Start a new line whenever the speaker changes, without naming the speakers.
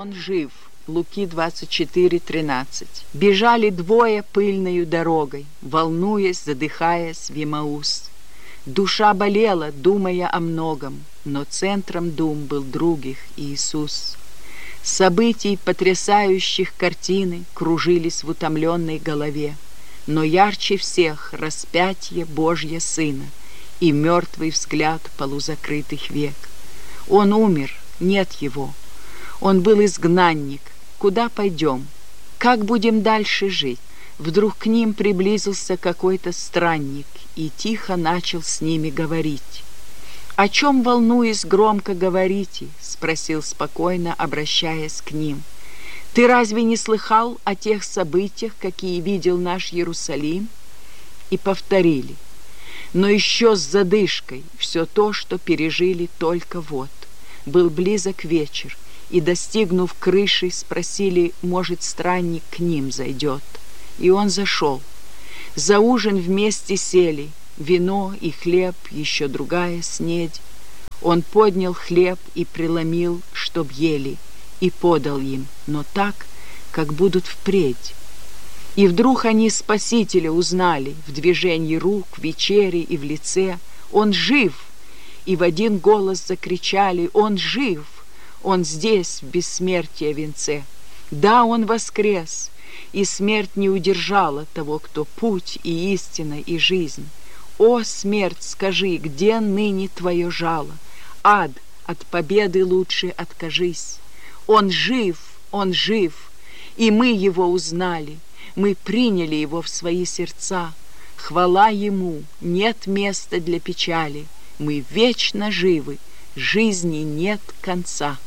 он жив. Луки 24:13. Бежали двое пыльною дорогой, волнуясь, задыхаясь в Емаус. Душа болела, думая о многом, но центром дум был других Иисус. Событий, потрясающих картины, кружились в утомленной голове, но ярче всех распятие Божье Сына и мертвый взгляд полузакрытых век. Он умер, нет его. Он был изгнанник. Куда пойдем? Как будем дальше жить? Вдруг к ним приблизился какой-то странник и тихо начал с ними говорить. «О чем, волнуясь, громко говорите?» — спросил спокойно, обращаясь к ним. «Ты разве не слыхал о тех событиях, какие видел наш Иерусалим?» И повторили. Но еще с задышкой все то, что пережили только вот. Был близок вечер, и, достигнув крыши, спросили, может, странник к ним зайдет. И он зашел. За ужин вместе сели, вино и хлеб, еще другая снедь. Он поднял хлеб и преломил, чтоб ели, и подал им, но так, как будут впредь. И вдруг они Спасителя узнали в движении рук, в вечере и в лице. Он жив! И в один голос закричали: Он жив! Он здесь, в бессмертия венце. Да, он воскрес, и смерть не удержала того, кто путь и истина и жизнь. О, смерть, скажи, где ныне твое жало? Ад, от победы лучше откажись. Он жив, и мы его узнали, мы приняли его в свои сердца. Хвала ему, нет места для печали, мы вечно живы, жизни нет конца.